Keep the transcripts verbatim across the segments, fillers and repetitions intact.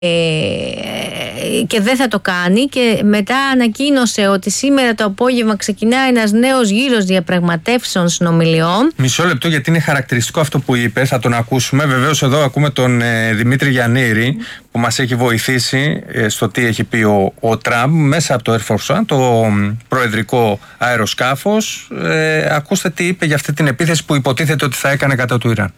και δεν θα το κάνει, και μετά ανακοίνωσε ότι σήμερα το απόγευμα ξεκινάει ένας νέος γύρος διαπραγματεύσεων συνομιλιών. Μισό λεπτό, γιατί είναι χαρακτηριστικό αυτό που είπε, θα τον ακούσουμε. Βεβαίως εδώ ακούμε τον ε, Δημήτρη Γιαννήρη που μας έχει βοηθήσει ε, στο τι έχει πει ο, ο Τραμπ μέσα από το Air Force One, το προεδρικό αεροσκάφος. Ε, ακούστε τι είπε για αυτή την επίθεση που υποτίθεται ότι θα έκανε κατά του Ιράν.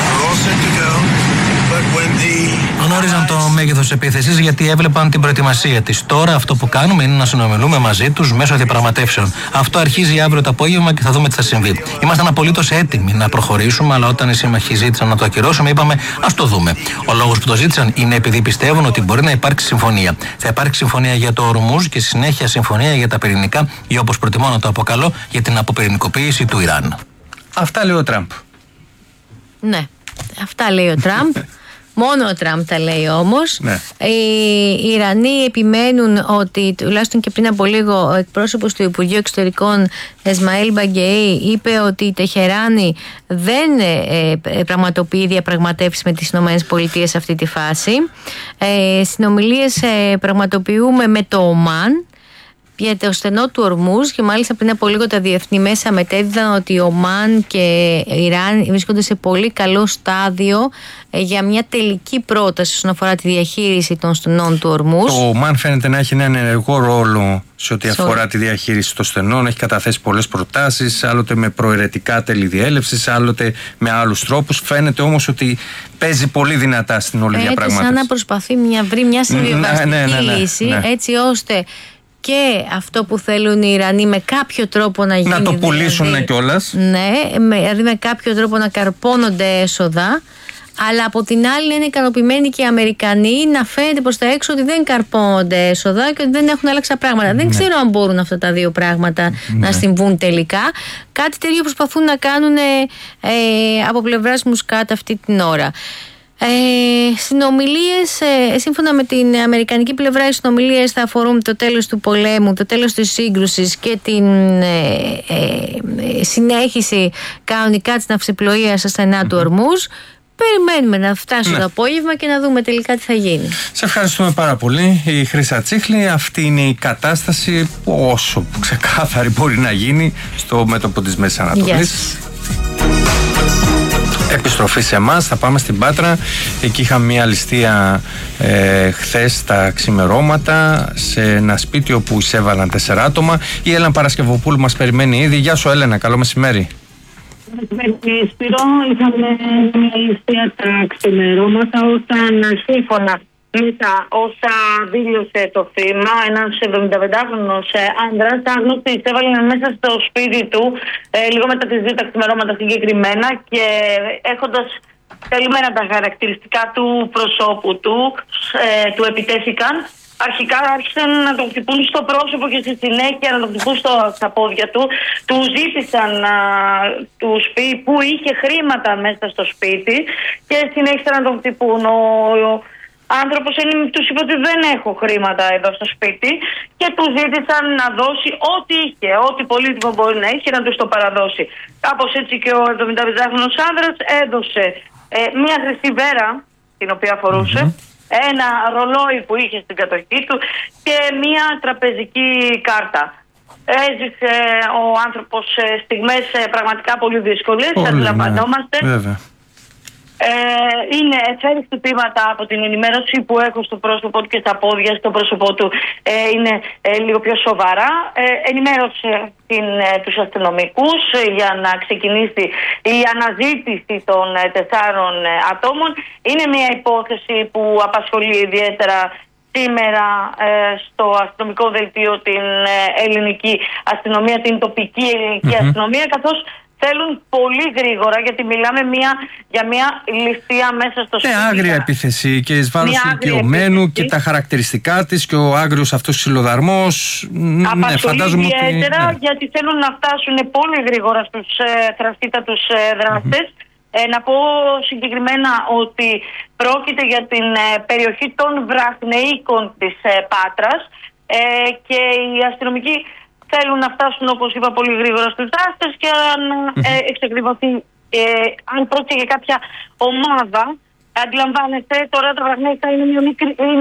Γνώριζαν το μέγεθος της επίθεσης γιατί έβλεπαν την προετοιμασία της. Τώρα αυτό που κάνουμε είναι να συνομιλούμε μαζί τους μέσω διαπραγματεύσεων. Αυτό αρχίζει αύριο το απόγευμα και θα δούμε τι θα συμβεί. Ήμασταν απολύτως έτοιμοι να προχωρήσουμε, αλλά όταν οι σύμμαχοι ζήτησαν να το ακυρώσουμε, είπαμε ας το δούμε. Ο λόγος που το ζήτησαν είναι επειδή πιστεύουν ότι μπορεί να υπάρξει συμφωνία. Θα υπάρξει συμφωνία για το Ορμούζ και συνέχεια συμφωνία για τα πυρηνικά, ή όπως προτιμώ να το αποκαλώ, για την αποπυρηνικοποίηση του Ιράν. Αυτά λέει ο Τραμπ. Ναι, αυτά λέει ο Τραμπ. Μόνο ο Τραμπ τα λέει όμως. Ναι. Οι Ιρανοί επιμένουν ότι, τουλάχιστον και πριν από λίγο, ο εκπρόσωπος του Υπουργείου Εξωτερικών Εσμαήλ Μπαγκεϊ είπε ότι η Τεχεράνη δεν ε, ε, πραγματοποιεί διαπραγματεύσεις με τις ΗΠΑ σε αυτή τη φάση. Ε, συνομιλίες ε, πραγματοποιούμε με το Ομάν για το στενό του Ορμούζ, και μάλιστα πριν από λίγο τα διεθνή μέσα μετέδιδαν ότι ο Ομάν και η Ιράν βρίσκονται σε πολύ καλό στάδιο για μια τελική πρόταση όσον αφορά τη διαχείριση των στενών του Ορμούζ. Το Ομάν φαίνεται να έχει έναν ενεργό ρόλο σε ό,τι αφορά τη διαχείριση των στενών. Έχει καταθέσει πολλές προτάσεις, άλλοτε με προαιρετικά τέλη διέλευσης, άλλοτε με άλλους τρόπους. Φαίνεται όμως ότι παίζει πολύ δυνατά στην όλη διαπραγμάτευση. Σαν να προσπαθεί να βρει μια συμβιβαστική ναι, ναι, ναι, ναι, λύση, ναι. έτσι ώστε και αυτό που θέλουν οι Ιρανοί με κάποιο τρόπο να γίνει. Να το πουλήσουν δηλαδή, κιόλας. Ναι, δηλαδή με κάποιο τρόπο να καρπώνονται έσοδα. Αλλά από την άλλη είναι ικανοποιημένοι και οι Αμερικανοί να φαίνεται προς τα έξω ότι δεν καρπώνονται έσοδα και ότι δεν έχουν άλλαξα πράγματα. Ναι. Δεν ξέρω αν μπορούν αυτά τα δύο πράγματα ναι. να συμβούν τελικά. Κάτι τέτοιο προσπαθούν να κάνουν ε, από πλευράς Μουσκάτ αυτή την ώρα. Ε, συνομιλίες, ε, σύμφωνα με την αμερικανική πλευρά, οι συνομιλίες θα αφορούν το τέλος του πολέμου, το τέλος της σύγκρουσης και την ε, ε, συνέχιση κανονικά της ναυσιπλοείας στα στενά mm-hmm. του Ορμούζ. Περιμένουμε να φτάσει ναι. το απόγευμα και να δούμε τελικά τι θα γίνει. Σε ευχαριστούμε πάρα πολύ, η Χρύσα Τσίχλη. Αυτή είναι η κατάσταση που όσο ξεκάθαρη μπορεί να γίνει στο μέτωπο της Μέσης Ανατολής. Επιστροφή σε εμάς, θα πάμε στην Πάτρα. Εκεί είχαμε μια ληστεία ε, χθες τα ξημερώματα σε ένα σπίτι όπου εισέβαλαν τέσσερα άτομα. Η Έλενα Παρασκευοπούλου μας περιμένει ήδη. Γεια σου Έλενα, καλό μεσημέρι. Σπυρό, είχαμε μια ληστεία τα ξημερώματα όταν σύμφωνα με τα όσα δήλωσε το θύμα, ένας εβδομηνταπεντάχρονος άντρας άγνωστοι εισέβαλαν μέσα στο σπίτι του ε, λίγο μετά τις δύο τα ξημερώματα συγκεκριμένα, και έχοντας καλυμμένα τα χαρακτηριστικά του προσώπου του, ε, του επιτέθηκαν. Αρχικά άρχισαν να τον χτυπούν στο πρόσωπο και στη συνέχεια να τον χτυπούν στο, στα πόδια του. Του ζήτησαν να τους πει που είχε χρήματα μέσα στο σπίτι και συνέχισαν να τον χτυπούν. Ο, ο άνθρωπος τους είπε ότι δεν έχω χρήματα εδώ στο σπίτι και του ζήτησαν να δώσει ό,τι είχε, ό,τι πολύτιμο μπορεί να είχε, να τους το παραδώσει. Κάπως έτσι και ο εβδομηνταπεντάχρονος άνδρας έδωσε ε, μια χρυσή βέρα την οποία φορούσε, mm-hmm. ένα ρολόι που είχε στην κατοχή του και μια τραπεζική κάρτα. Έζησε ο άνθρωπος στιγμές πραγματικά πολύ δύσκολες, αντιλαμβανόμαστε. Ναι, Ε, είναι φέρει χτυπήματα από την ενημέρωση που έχω στο πρόσωπό του και στα πόδια, στο πρόσωπό του ε, είναι ε, λίγο πιο σοβαρά. Ε, ενημέρωσε την, ε, τους αστυνομικούς ε, για να ξεκινήσει η αναζήτηση των ε, τεσσάρων ε, ατόμων. Είναι μια υπόθεση που απασχολεί ιδιαίτερα σήμερα ε, στο αστυνομικό δελτίο την ε, ελληνική αστυνομία, την τοπική ελληνική mm-hmm. αστυνομία, καθώς θέλουν πολύ γρήγορα, γιατί μιλάμε μια, για μια ληστεία μέσα στο σπίτι. Ναι, άγρια επίθεση και εις βάρος του ηλικιωμένου και τα χαρακτηριστικά της και ο άγριος αυτός ξυλοδαρμός. Ναι, φαντάζομαι ιδιαίτερα ότι, ναι. γιατί θέλουν να φτάσουν πολύ γρήγορα στους ε, θραστήτατους ε, δράστες. Mm-hmm. Ε, να πω συγκεκριμένα ότι πρόκειται για την ε, περιοχή των Βραχνεΐκων της ε, Πάτρας ε, και οι αστυνομικοί θέλουν να φτάσουν, όπως είπα, πολύ γρήγορα στους δράστες και αν ε, εξακριβωθεί, ε, αν πρόκειται για κάποια ομάδα Αντιλαμβάνεστε, τώρα τα πράγματα είναι, μια μικρή,